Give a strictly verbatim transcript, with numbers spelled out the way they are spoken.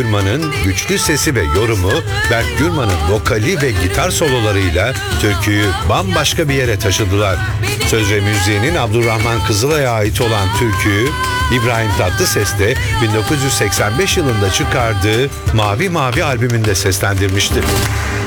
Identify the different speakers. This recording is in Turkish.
Speaker 1: Gürman'ın güçlü sesi ve yorumu, Berk Gürman'ın vokali ve gitar sololarıyla türküyü bambaşka bir yere taşıdılar. Söz ve müziğinin Abdurrahman Kızılay'a ait olan türküyü İbrahim Tatlıses de bin dokuz yüz seksen beş yılında çıkardığı Mavi Mavi albümünde seslendirmişti.